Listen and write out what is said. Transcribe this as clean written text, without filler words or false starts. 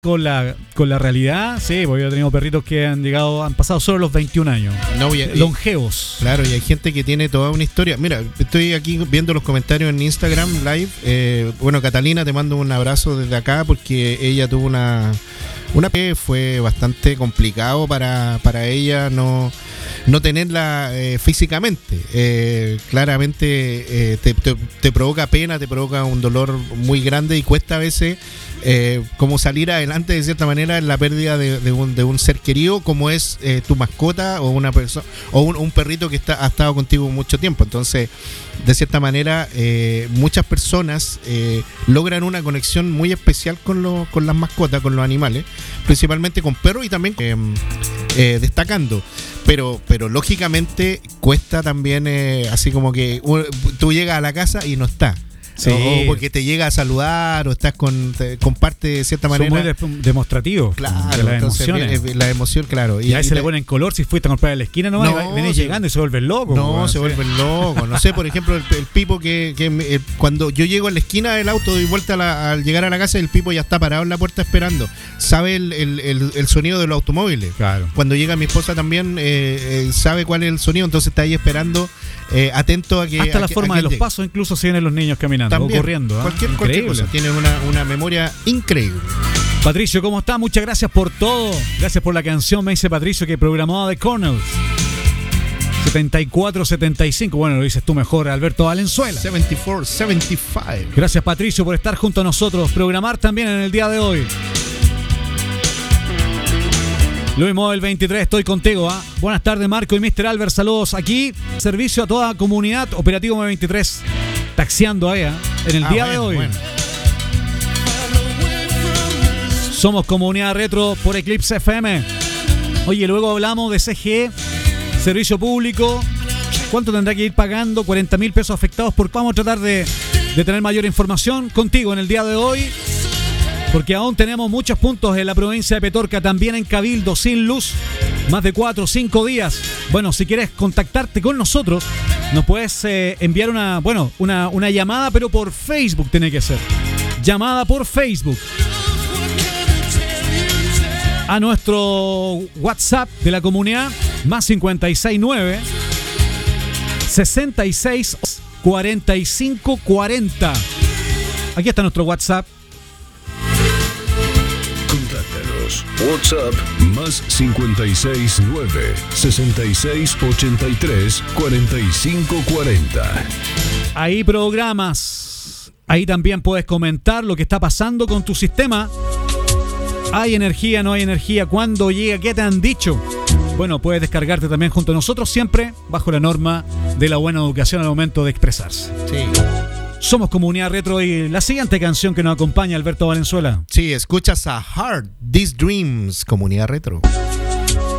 con la realidad, sí, porque yo he tenido perritos que han pasado solo los 21 años. No, longevos. Claro, y hay gente que tiene toda una historia. Mira, estoy aquí viendo los comentarios en Instagram Live. Bueno, Catalina, te mando un abrazo desde acá porque ella tuvo una que fue bastante complicado para ella no tenerla físicamente. Claramente te provoca pena, te provoca un dolor muy grande y cuesta a veces como salir adelante de cierta manera en la pérdida de un ser querido como es tu mascota o una persona o un perrito que ha estado contigo mucho tiempo. Entonces, de cierta manera, muchas personas logran una conexión muy especial con las mascotas, con los animales, principalmente con perros y también destacando. Pero lógicamente cuesta también, así como que tú llegas a la casa y no está. Sí. O porque te llega a saludar o estás comparte de cierta manera. Son muy demostrativos. Claro, de las emociones. La emoción, claro. Y ahí se le ponen color si fuiste a comprar en la esquina, no venís llegando y se vuelven locos. No, se vuelven locos. No sé, por ejemplo, el Pipo que cuando yo llego a la esquina del auto, doy vuelta al llegar a la casa, el Pipo ya está parado en la puerta esperando. Sabe el sonido de los automóviles. Claro. Cuando llega mi esposa también sabe cuál es el sonido, entonces está ahí esperando, atento a que. Hasta la forma de los pasos, incluso si vienen los niños caminando. También, o corriendo. Cualquier cosa. Tiene una memoria increíble. Patricio, ¿cómo está? Muchas gracias por todo. Gracias por la canción, me dice Patricio, que programó The Cornels. 74-75. Bueno, lo dices tú mejor, Alberto Valenzuela. 74-75. Gracias, Patricio, por estar junto a nosotros. Programar también en el día de hoy. Luis Model 23, estoy contigo. Buenas tardes, Marco y Mr. Albert. Saludos aquí. Servicio a toda comunidad. Operativo M23. Taxiando ahí, en el día de hoy. Bueno. Somos Comunidad Retro por Eclipse FM. Oye, luego hablamos de CGE, servicio público. ¿Cuánto tendrá que ir pagando? 40.000 pesos afectados. Vamos a tratar de tener mayor información contigo en el día de hoy. Porque aún tenemos muchos puntos en la provincia de Petorca, también en Cabildo, sin luz, más de 4 o 5 días. Bueno, si quieres contactarte con nosotros, nos puedes enviar una llamada, pero por Facebook tiene que ser. Llamada por Facebook. A nuestro WhatsApp de la comunidad, más 569 66 45 40. Aquí está nuestro WhatsApp. WhatsApp más 569 66 83 45 40. Ahí programas. Ahí también puedes comentar lo que está pasando con tu sistema. ¿Hay energía? ¿No hay energía? ¿Cuándo llega? ¿Qué te han dicho? Bueno, puedes descargarte también junto a nosotros, siempre bajo la norma de la buena educación al momento de expresarse. Sí. Somos Comunidad Retro y la siguiente canción que nos acompaña, Alberto Valenzuela. Sí, escuchas a Heart These Dreams, Comunidad Retro.